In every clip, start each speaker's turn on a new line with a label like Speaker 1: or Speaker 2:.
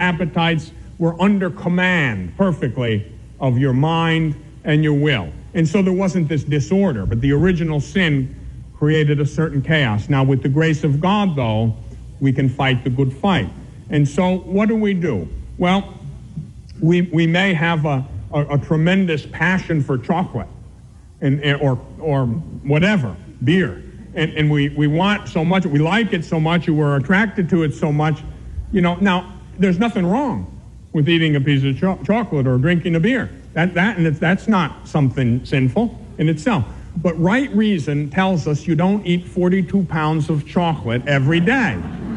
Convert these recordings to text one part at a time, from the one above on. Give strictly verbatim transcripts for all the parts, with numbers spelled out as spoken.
Speaker 1: appetites were under command perfectly of your mind and your will. And so there wasn't this disorder, but the original sin created a certain chaos. Now, with the grace of God, though, we can fight the good fight. And so what do we do? Well, we we may have a, a, a tremendous passion for chocolate and, and or or whatever, beer. And, and we, we want so much, we like it so much, we're attracted to it so much. You know, now, there's nothing wrong with eating a piece of cho- chocolate or drinking a beer. That, that, and it's, that's not something sinful in itself. But right reason tells us you don't eat forty-two pounds of chocolate every day.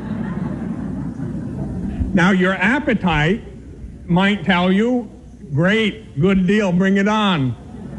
Speaker 1: Now, your appetite might tell you, great, good deal, bring it on.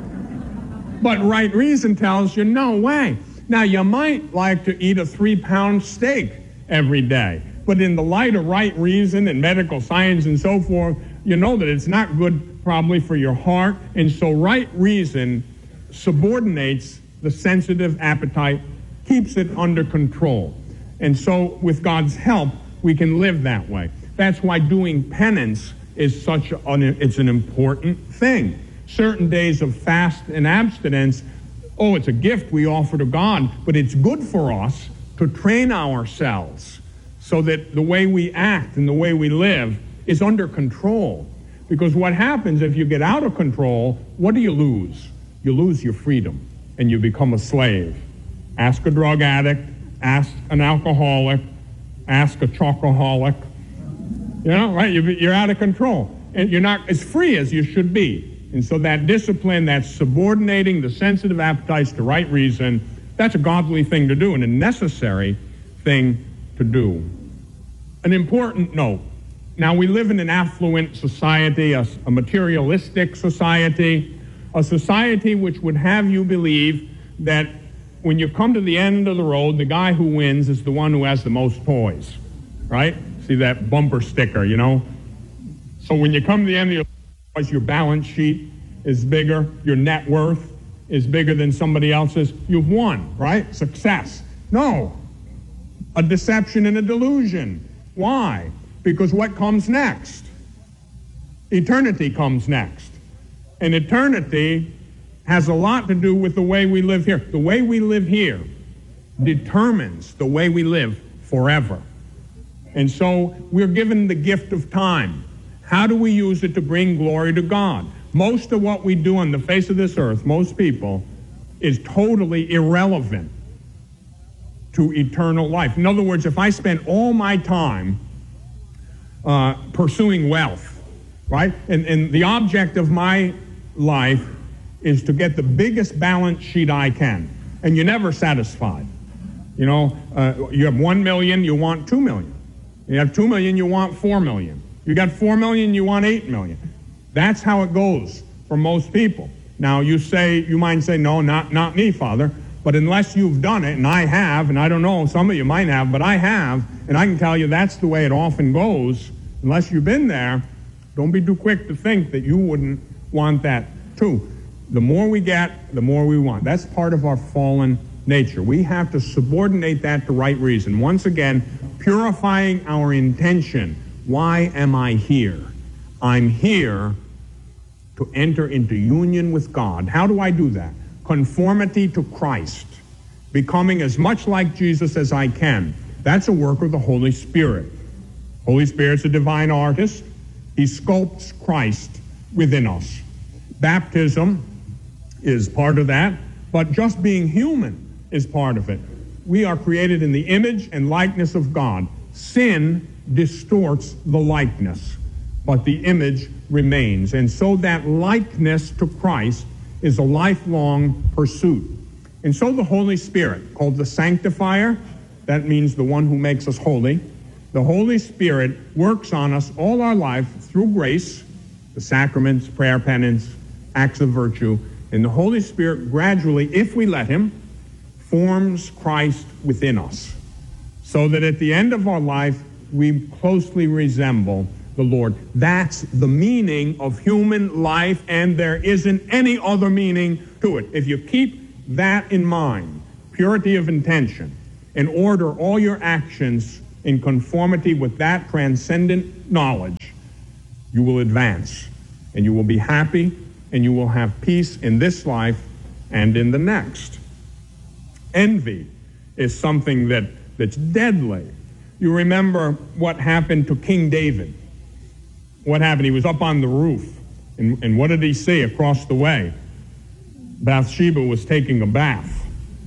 Speaker 1: But right reason tells you, no way. Now, you might like to eat a three-pound steak every day, but in the light of right reason and medical science and so forth, you know that it's not good probably for your heart, and so right reason subordinates the sensitive appetite, keeps it under control. And so with God's help, we can live that way. That's why doing penance is such an, it's an important thing. Certain days of fast and abstinence, oh, it's a gift we offer to God, but it's good for us to train ourselves so that the way we act and the way we live is under control. Because what happens if you get out of control, what do you lose? You lose your freedom and you become a slave. Ask a drug addict, ask an alcoholic, ask a chocoholic. You know, right? You're out of control. And you're not as free as you should be. And so that discipline, that subordinating the sensitive appetites to right reason, that's a godly thing to do and a necessary thing to do. An important note. Now, we live in an affluent society, a, a materialistic society, a society which would have you believe that when you come to the end of the road, the guy who wins is the one who has the most toys, right? See that bumper sticker, you know? So when you come to the end of your life, your balance sheet is bigger, your net worth is bigger than somebody else's, you've won, right? Success. No. A deception and a delusion. Why? Because what comes next? Eternity comes next. And eternity has a lot to do with the way we live here. The way we live here determines the way we live forever. And so we're given the gift of time. How do we use it to bring glory to God? Most of what we do on the face of this earth, most people, is totally irrelevant to eternal life. In other words, if I spend all my time uh, pursuing wealth, right? And, and the object of my life is to get the biggest balance sheet I can. And you're never satisfied. You know, uh, you have one million, you want two million. You have two million, you want four million. You got four million, you want eight million. That's how it goes for most people. Now, you say, you might say, no, not, not me, Father. But unless you've done it, and I have, and I don't know, some of you might have, but I have, and I can tell you that's the way it often goes. Unless you've been there, don't be too quick to think that you wouldn't want that too. The more we get, the more we want. That's part of our fallen nature. We have to subordinate that to right reason. Once again, purifying our intention. Why am I here? I'm here to enter into union with God. How do I do that? Conformity to Christ. Becoming as much like Jesus as I can. That's a work of the Holy Spirit. Holy Spirit's a divine artist. He sculpts Christ within us. Baptism is part of that, but just being human is part of it. We are created in the image and likeness of God. Sin distorts the likeness, but the image remains. And so that likeness to Christ is a lifelong pursuit. And so the Holy Spirit, called the sanctifier, that means the one who makes us holy, the Holy Spirit works on us all our life through grace, the sacraments, prayer, penance, acts of virtue, and the Holy Spirit gradually, if we let him, forms Christ within us, so that at the end of our life, we closely resemble the Lord. That's the meaning of human life, and there isn't any other meaning to it. If you keep that in mind, purity of intention, and order all your actions in conformity with that transcendent knowledge, you will advance, and you will be happy, and you will have peace in this life and in the next. Envy is something that, that's deadly. You remember what happened to King David. What happened? He was up on the roof, and, and what did he see across the way? Bathsheba was taking a bath.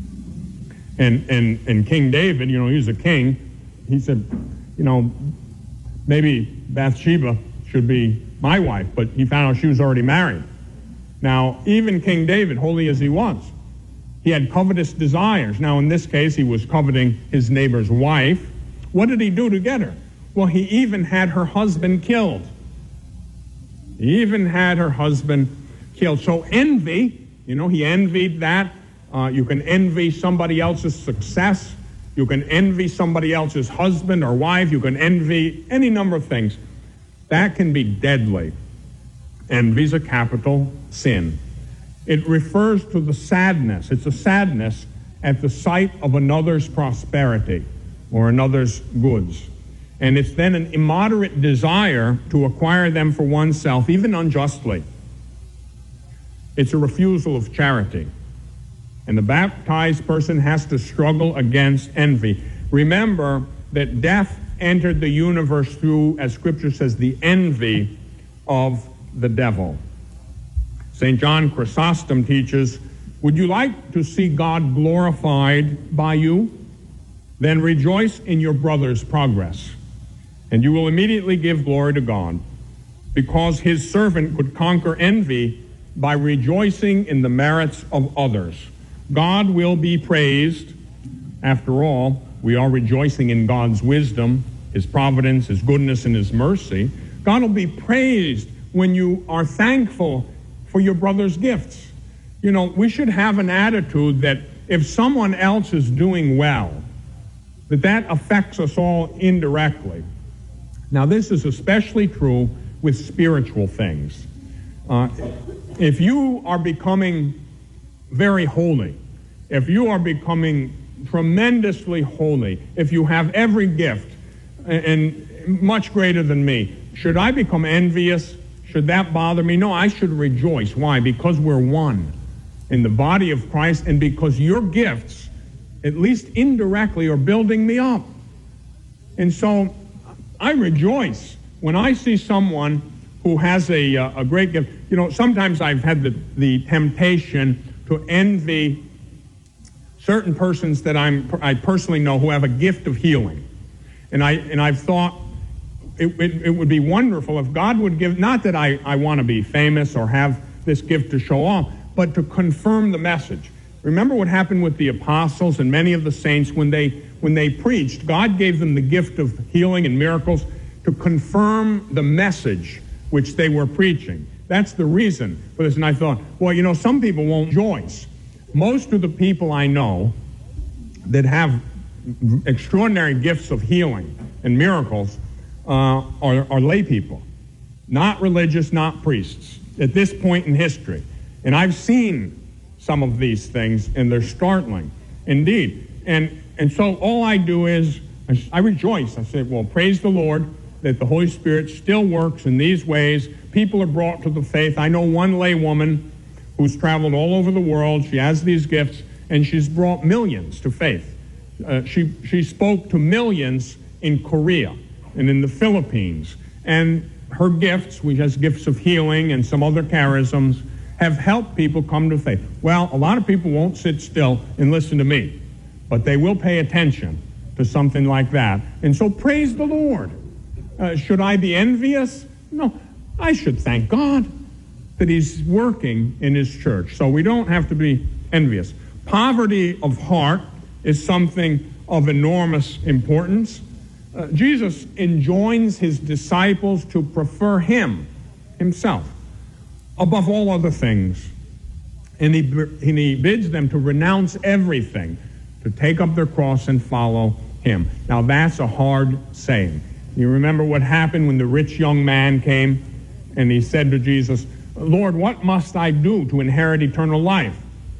Speaker 1: And, and, and King David, you know, he was a king, he said, you know, maybe Bathsheba should be my wife, but he found out she was already married. Now, even King David, holy as he was, he had covetous desires. Now, in this case, he was coveting his neighbor's wife. What did he do to get her? Well, he even had her husband killed. He even had her husband killed. So envy, you know, he envied that. Uh, you can envy somebody else's success. You can envy somebody else's husband or wife. You can envy any number of things. That can be deadly. Envy's a capital sin. It refers to the sadness. It's a sadness at the sight of another's prosperity or another's goods. And it's then an immoderate desire to acquire them for oneself, even unjustly. It's a refusal of charity. And the baptized person has to struggle against envy. Remember that death entered the universe through, as Scripture says, the envy of the devil. Saint John Chrysostom teaches, would you like to see God glorified by you? Then rejoice in your brother's progress, and you will immediately give glory to God, because his servant could conquer envy by rejoicing in the merits of others. God will be praised. After all, we are rejoicing in God's wisdom, his providence, his goodness, and his mercy. God will be praised when you are thankful for your brother's gifts. You know, we should have an attitude that if someone else is doing well, that that affects us all indirectly. Now, this is especially true with spiritual things. Uh, if you are becoming very holy, if you are becoming tremendously holy, if you have every gift and, and much greater than me, should I become envious? Should that bother me? No, I should rejoice. Why? Because we're one in the body of Christ, and because your gifts, at least indirectly, are building me up. And so I rejoice when I see someone who has a, uh, a great gift. You know, sometimes I've had the, the temptation to envy certain persons that I'm, I personally know who have a gift of healing. And, I, and I've thought it, it, it would be wonderful if God would give, not that I, I want to be famous or have this gift to show off, but to confirm the message. Remember what happened with the apostles and many of the saints when they, when they preached. God gave them the gift of healing and miracles to confirm the message which they were preaching. That's the reason for this. And I thought, well, you know, some people won't rejoice. Most of the people I know that have extraordinary gifts of healing and miracles uh, are, are lay people, not religious, not priests, at this point in history. And I've seen some of these things, and they're startling, indeed. And and so all I do is, I, I rejoice. I say, well, praise the Lord that the Holy Spirit still works in these ways. People are brought to the faith. I know one lay woman who's traveled all over the world. She has these gifts, and she's brought millions to faith. Uh, she, she spoke to millions in Korea and in the Philippines. And her gifts, which has gifts of healing and some other charisms, have helped people come to faith. Well, a lot of people won't sit still and listen to me, but they will pay attention to something like that. And so praise the Lord. Uh, should I be envious? No, I should thank God that he's working in his church. So we don't have to be envious. Poverty of heart is something of enormous importance. Uh, Jesus enjoins his disciples to prefer him, himself, above all other things. And he, and he bids them to renounce everything, to take up their cross and follow him. Now that's a hard saying. You remember what happened when the rich young man came and he said to Jesus, Lord, what must I do to inherit eternal life?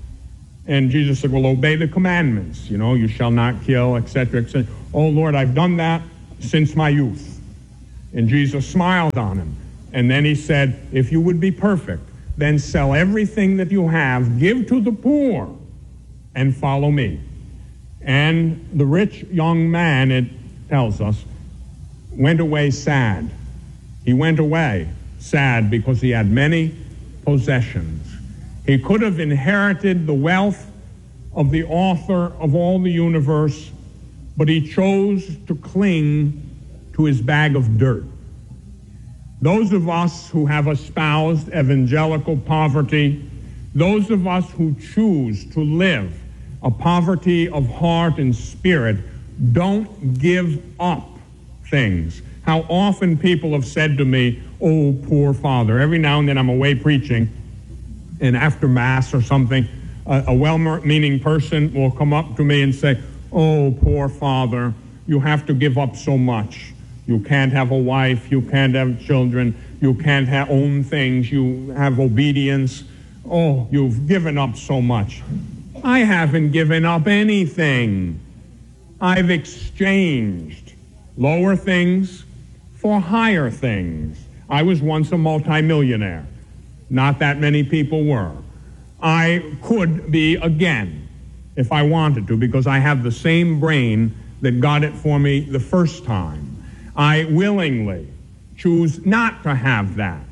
Speaker 1: And Jesus said, well, obey the commandments. You know, you shall not kill, et cetera, et cetera. Oh, Lord, I've done that since my youth. And Jesus smiled on him. And then he said, if you would be perfect, then sell everything that you have, give to the poor, and follow me. And the rich young man, it tells us, went away sad. He went away sad because he had many possessions. He could have inherited the wealth of the author of all the universe, but he chose to cling to his bag of dirt. Those of us who have espoused evangelical poverty, those of us who choose to live a poverty of heart and spirit, don't give up things. How often people have said to me, oh, poor father. Every now and then I'm away preaching, and after Mass or something, a, a well-meaning person will come up to me and say, oh, poor father, you have to give up so much. You can't have a wife, you can't have children, you can't have own things, you have obedience. Oh, you've given up so much. I haven't given up anything. I've exchanged lower things for higher things. I was once a multimillionaire. Not that many people were. I could be again if I wanted to, because I have the same brain that got it for me the first time. I willingly choose not to have that.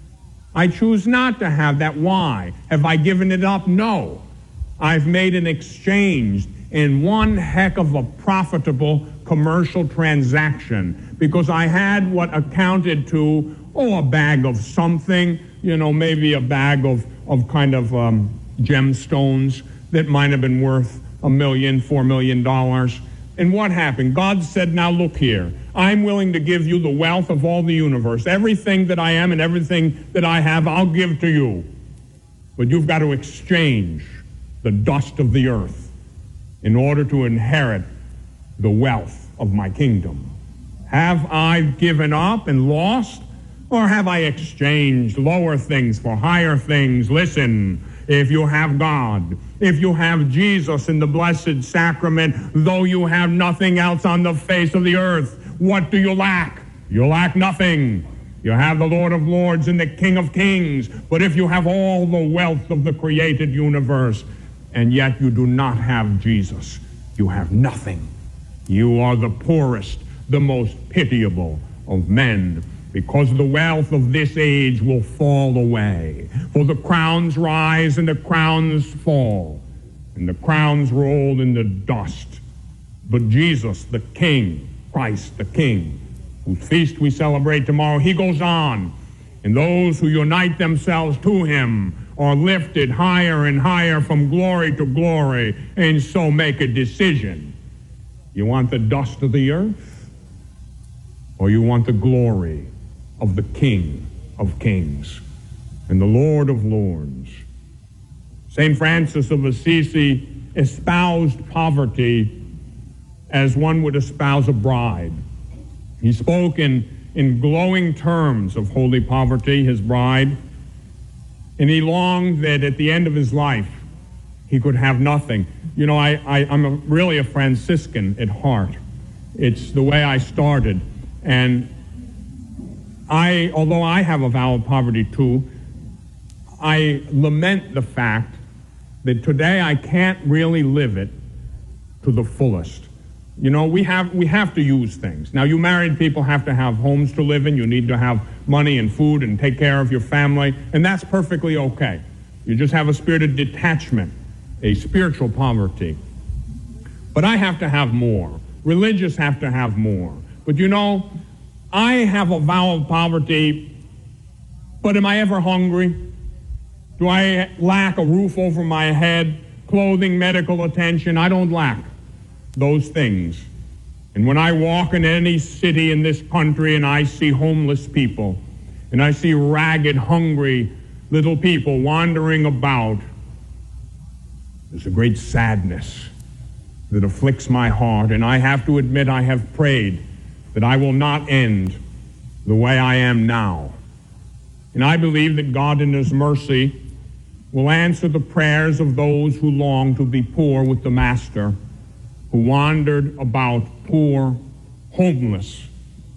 Speaker 1: I choose not to have that. Why? Have I given it up? No. I've made an exchange in one heck of a profitable commercial transaction, because I had what accounted to, oh, a bag of something, you know, maybe a bag of, of kind of um, gemstones that might have been worth a million, four million dollars. And what happened? God said, now look here. I'm willing to give you the wealth of all the universe. Everything that I am and everything that I have, I'll give to you. But you've got to exchange the dust of the earth in order to inherit the wealth of my kingdom. Have I given up and lost, or have I exchanged lower things for higher things? Listen, if you have God, if you have Jesus in the blessed sacrament, though you have nothing else on the face of the earth, what do you lack? You lack nothing. You have the Lord of Lords and the King of Kings. But if you have all the wealth of the created universe, and yet you do not have Jesus, you have nothing. You are the poorest, the most pitiable of men, because the wealth of this age will fall away. For the crowns rise and the crowns fall, and the crowns roll in the dust. But Jesus, the King, Christ, the King, whose feast we celebrate tomorrow, he goes on, and those who unite themselves to him are lifted higher and higher from glory to glory, and so make a decision. You want the dust of the earth, or you want the glory of the King of Kings and the Lord of Lords? Saint Francis of Assisi espoused poverty as one would espouse a bride. He spoke in, in glowing terms of holy poverty, his bride, and he longed that at the end of his life he could have nothing. You know, I, I, I'm a, really a Franciscan at heart. It's the way I started. And I, although I have a vow of poverty too, I lament the fact that today I can't really live it to the fullest. You know, we have we have to use things. Now, you married people have to have homes to live in. You need to have money and food and take care of your family, and that's perfectly okay. You just have a spirit of detachment, a spiritual poverty. But I have to have more. Religious have to have more. But you know, I have a vow of poverty, but am I ever hungry? Do I lack a roof over my head, clothing, medical attention? I don't lack those things. And when I walk in any city in this country and I see homeless people, and I see ragged, hungry little people wandering about, there's a great sadness that afflicts my heart, and I have to admit I have prayed that I will not end the way I am now. And I believe that God in his mercy will answer the prayers of those who long to be poor with the Master, who wandered about poor, homeless,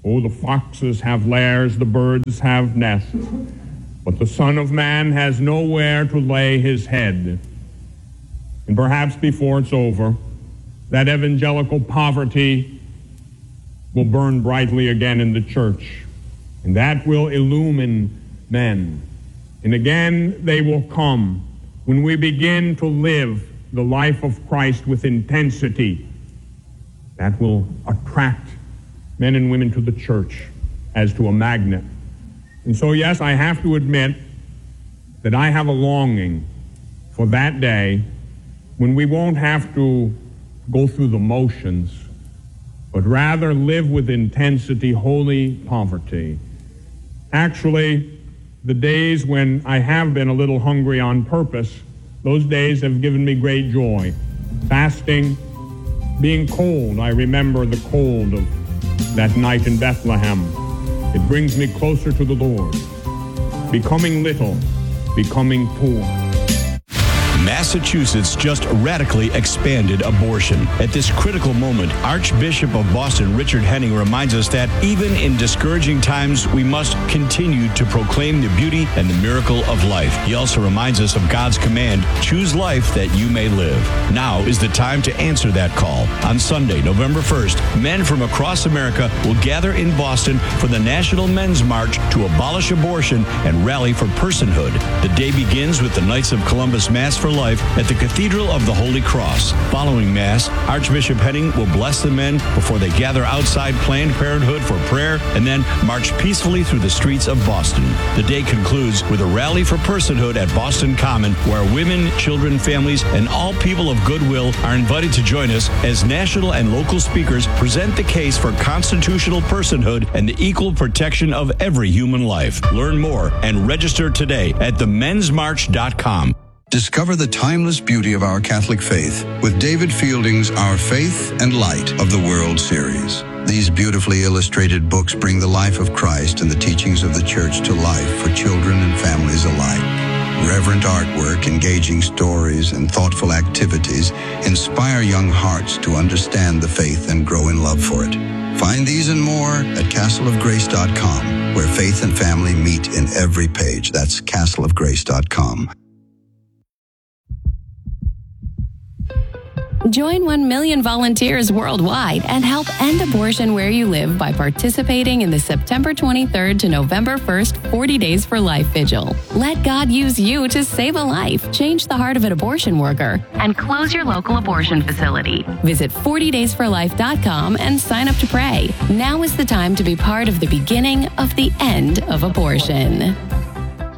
Speaker 1: Oh, the foxes have lairs, the birds have nests, but the Son of Man has nowhere to lay his head. And perhaps before it's over, that evangelical poverty will burn brightly again in the church, and that will illumine men. And again, they will come when we begin to live the life of Christ with intensity. That will attract men and women to the church as to a magnet. And so, yes, I have to admit that I have a longing for that day when we won't have to go through the motions, but rather live with intensity, holy poverty. Actually, the days when I have been a little hungry on purpose, those days have given me great joy. Fasting, being cold, I remember the cold of that night in Bethlehem. It brings me closer to the Lord. Becoming little, becoming poor.
Speaker 2: Massachusetts just radically expanded abortion. At this critical moment, Archbishop of Boston Richard Henning reminds us that even in discouraging times, we must continue to proclaim the beauty and the miracle of life. He also reminds us of God's command, choose life that you may live. Now is the time to answer that call. On Sunday, November first, men from across America will gather in Boston for the National Men's March to abolish abortion and rally for personhood. The day begins with the Knights of Columbus Mass for Life at the Cathedral of the Holy Cross. Following Mass, Archbishop Henning will bless the men before they gather outside Planned Parenthood for prayer and then march peacefully through the streets of Boston. The day concludes with a rally for personhood at Boston Common, where women, children, families, and all people of goodwill are invited to join us as national and local speakers present the case for constitutional personhood and the equal protection of every human life. Learn more and register today at the mens march dot com.
Speaker 3: Discover the timeless beauty of our Catholic faith with David Fielding's Our Faith and Light of the World series. These beautifully illustrated books bring the life of Christ and the teachings of the Church to life for children and families alike. Reverent artwork, engaging stories, and thoughtful activities inspire young hearts to understand the faith and grow in love for it. Find these and more at castle of grace dot com, where faith and family meet in every page. That's castle of grace dot com.
Speaker 4: Join one million volunteers worldwide and help end abortion where you live by participating in the September twenty-third to November first forty Days for Life Vigil. Let God use you to save a life, change the heart of an abortion worker, and close your local abortion facility. Visit forty days for life dot com and sign up to pray. Now is the time to be part of the beginning of the end of abortion.